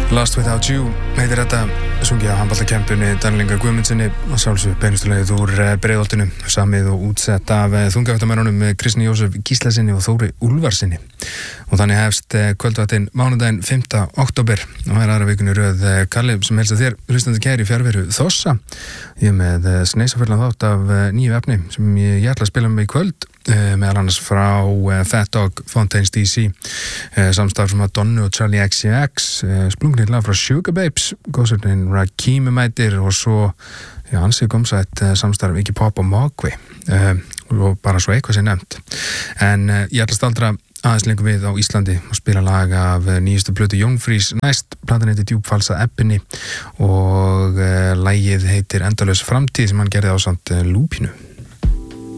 Lost Without You heitir þetta, sungið á handboltakempinu Daniel Inga Guðmundsssyni og sjálfsögðu beinustulegið úr Breiðholtinu, samið og útsett af þungavaktamönnunum Kristni Jósef Gíslasyni og Þóri Úlfarsyni. Og þannig hefst kvöldvaktin mánudaginn 5. október og það aðra vikunni röð Kalli sem helst þér hlustandi kæri í fjarveru Þossa. Ég með sneisafullan þátt af nýju efni sem ég ætla að spila með í kvöld, meðal annars frá Fat Dog, Fontaines DC, samstarf sem Madonna og Charlie XCX, splungnir lag frá Sugar Babes, góðsögnin Rakim mætir og svo ansið komsætt samstarf Iggy Pop og Mogwai, og bara svo eitthvað sem nefnt. En ég ætla að staldra aðeins lengur við á Íslandi og spila lag af nýjustu plötu Jónfrís næst. Platan heitir Djúpfalsa Ebbini og lagið heitir Endalaus framtíð sem hann gerði ásamt Lúpínu.